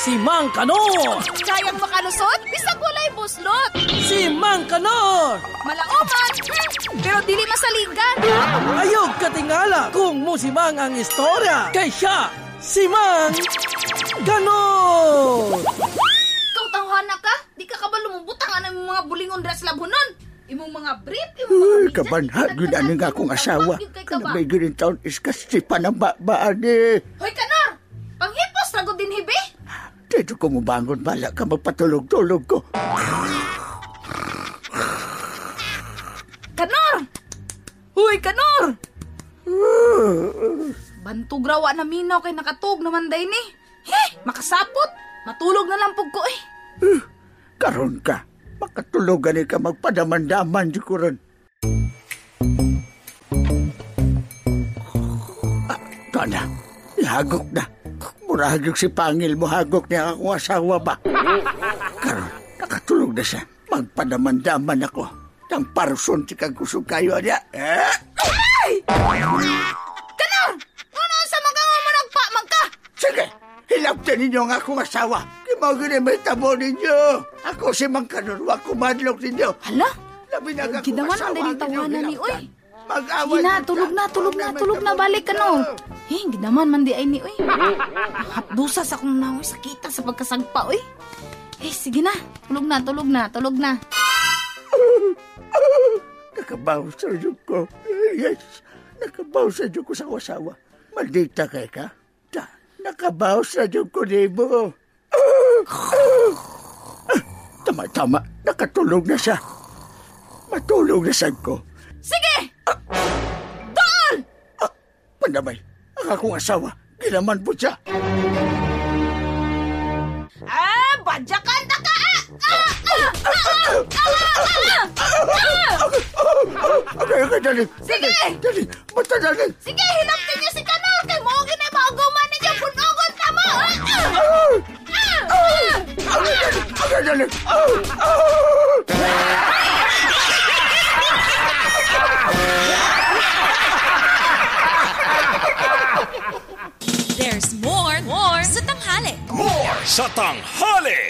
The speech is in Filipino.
Si Mang Kanor! Kayang makalusot, bisag walay buslot. Si Mang Kanor! Malaoman, pero dili masaligan. Ayog katingala kung musimang ang istorya. Kay siya, si Mang Kanor! Ikaw tawhana ka? Di ka ba lumubutang ang mga bulingon dras labunon? Imong mga brief, imong mga medyas. Kabanha, ginanin nga akong asawa. Kanabay ganun taon iskas si panambaan eh. Hoy, Kanor! Panghipos na din hibi? Dito ko mubangon, bala ka magpatulog-tulog ko. Kanor! Huy, Kanor! Bantog rawa na minaw kay nakatug naman day ni. Makasapot! Matulog na lang pug ko eh. Karon ka, makatulogan ka magpadaman-daman di ko ron. Tana, ihagok na. Murahagok si Pangil mo, hagok niya akong asawa ba? Karon, nakatulog na siya. Magpadaman-daman ako. Ang parson si kagusog kayo niya. Ay! Kanor! Ano sa mga mo nagpamag ka? Sige, hilaptan ninyo ang akong asawa. Kimagin may tabo ninyo. Ako si Mang Kanor, wag kumadlok ninyo. Hala? Labi na akong Gidaman asawa. ang din tawanan ni Uy. Mag-away. Tulog na, balik ka no. Gidaman man di ay ni Uy. Hapdusa sa akong naoy, sakita sa pagkasagpa Uy. Sige na, tulog na. Nakabaw sa diyog ko. Yes, nakabaw sa diyog ko sa asawa. Maldita kay ka. Nakabaw sa diyog ko, Debo. Tama, nakatulog na siya. Matulog na sad ko. Sige! Doon! Pandamay, ang akong asawa, ginaman po siya. Badyakan ta ka! Okay, dali. Sige! Dali, basta dali. Sige, hilaptin niyo si Kanor kay mo ginamauguman ninyo punogon ta mo! Okay, dali. There's more sa tanghali. More sa tanghali.